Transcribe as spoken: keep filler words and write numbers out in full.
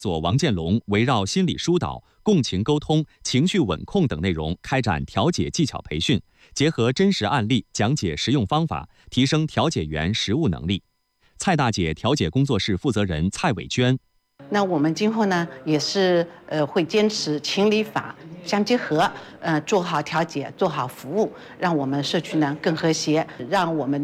左王建龙围绕心理疏导、共情沟通、情绪稳控等内容开展调解技巧培训，结合真实案例讲解实用方法，提升调解员实务能力。蔡大姐调解工作室负责人蔡伟娟。 那我们今后呢，也是呃会坚持情理法相结合，呃做好调解，做好服务，让我们社区呢更和谐，让我们